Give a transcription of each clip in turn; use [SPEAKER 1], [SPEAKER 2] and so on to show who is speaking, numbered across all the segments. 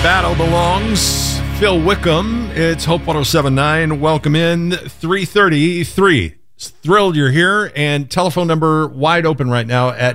[SPEAKER 1] Battle belongs. Phil Wickham. It's Hope 107.9. Welcome in. 3:33. Thrilled you're here. And telephone number wide open right now at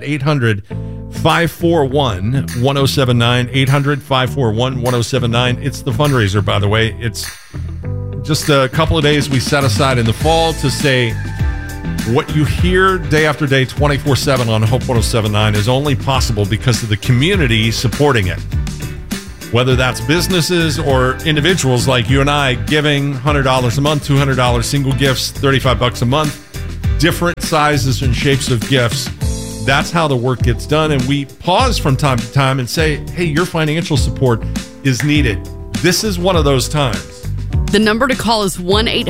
[SPEAKER 1] 800-541-1079. 800-541-1079. It's the fundraiser, by the way. It's just a couple of days we set aside in the fall to say what you hear day after day, 24/7 on Hope 107.9 is only possible because of the community supporting it. Whether that's businesses or individuals like you and I giving $100 a month, $200 single gifts, $35 a month, different sizes and shapes of gifts. That's how the work gets done. And we pause from time to time and say, hey, your financial support is needed. This is one of those times.
[SPEAKER 2] The number to call is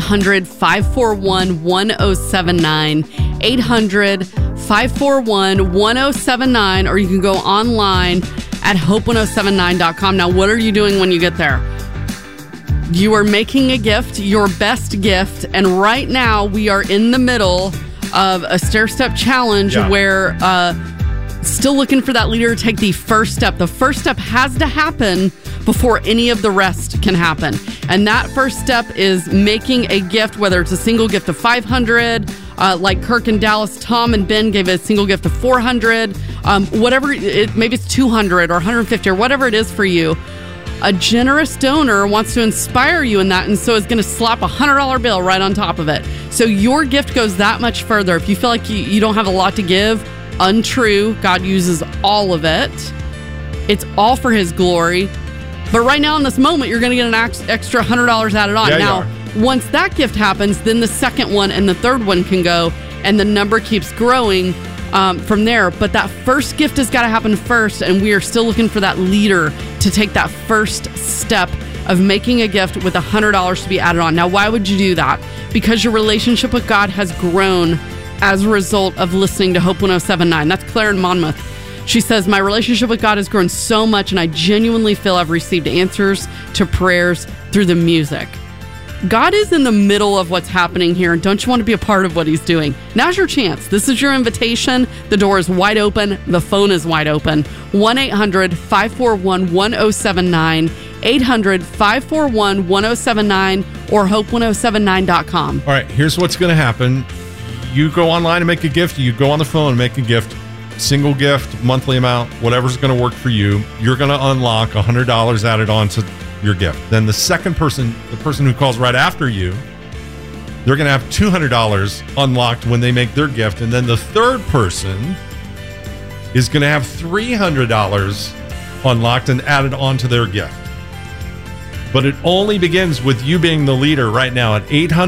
[SPEAKER 2] 1-800-541-1079, 800-541-1079, or you can go online at hope1079.com. Now, what are you doing when you get there? You are making a gift, your best gift, and right now we are in the middle of a stair-step challenge where still looking for that leader to take the first step. The first step has to happen before any of the rest can happen. And that first step is making a gift, whether it's a single gift of $500, like Kirk in Dallas, Tom and Ben gave a single gift of $400, whatever, maybe it's $200 or $150 or whatever it is for you. A generous donor wants to inspire you in that, and so is going to slap a $100 bill right on top of it. So your gift goes that much further. If you feel like you don't have a lot to give, untrue. God uses all of it. It's all for His glory. But right now in this moment, you're going to get an extra $100 added on.
[SPEAKER 1] Yeah,
[SPEAKER 2] now, once that gift happens, then the second one and the third one can go, and the number keeps growing from there. But that first gift has got to happen first, and we are still looking for that leader to take that first step of making a gift with $100 to be added on. Now, why would you do that? Because your relationship with God has grown as a result of listening to Hope 107.9. That's Claire in Monmouth. She says, my relationship with God has grown so much, and I genuinely feel I've received answers to prayers through the music. God is in the middle of what's happening here, and don't you want to be a part of what He's doing? Now's your chance. This is your invitation. The door is wide open. The phone is wide open. 1-800-541-1079, 800-541-1079, or hope1079.com.
[SPEAKER 1] All right, here's what's going to happen. You go online and make a gift. You go on the phone and make a gift. Single gift, monthly amount, whatever's going to work for you. You're going to unlock $100 added on to your gift. Then the second person, the person who calls right after you, they're going to have $200 unlocked when they make their gift. And then the third person is going to have $300 unlocked and added on to their gift. But it only begins with you being the leader right now at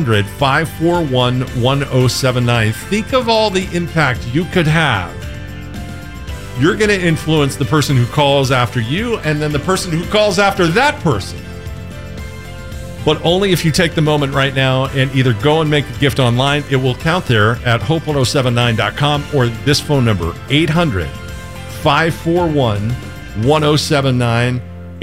[SPEAKER 1] 800-541-1079. Think of all the impact you could have. You're going to influence the person who calls after you and then the person who calls after that person. But only if you take the moment right now and either go and make a gift online. It will count there at hope1079.com or this phone number, 800-541-1079,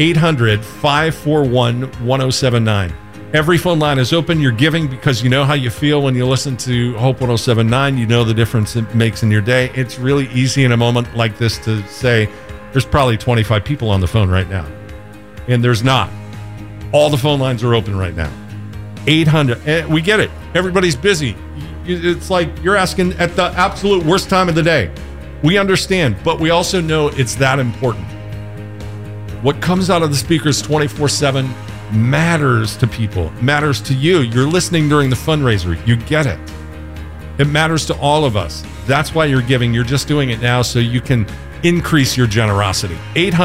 [SPEAKER 1] 800-541-1079. Every phone line is open. You're giving because you know how you feel when you listen to Hope 107.9. You know the difference it makes in your day. It's really easy in a moment like this to say, there's probably 25 people on the phone right now. And there's not. All the phone lines are open right now. 800. We get it. Everybody's busy. It's like you're asking at the absolute worst time of the day. We understand, but we also know it's that important. What comes out of the speakers 24/7 matters to people, matters to you. You're listening during the fundraiser. You get it. It matters to all of us. That's why you're giving. You're just doing it now so you can increase your generosity.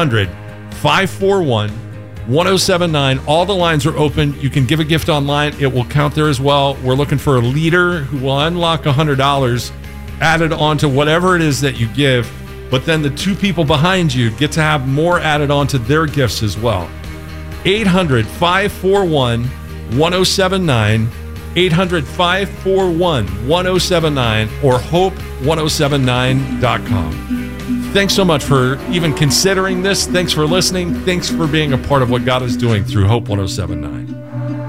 [SPEAKER 1] 800-541-1079. All the lines are open. You can give a gift online. It will count there as well. We're looking for a leader who will unlock $100 added onto whatever it is that you give. But then the two people behind you get to have more added onto their gifts as well. 800-541-1079, 800-541-1079, or hope1079.com. Thanks so much for even considering this. Thanks for listening. Thanks for being a part of what God is doing through Hope 107.9.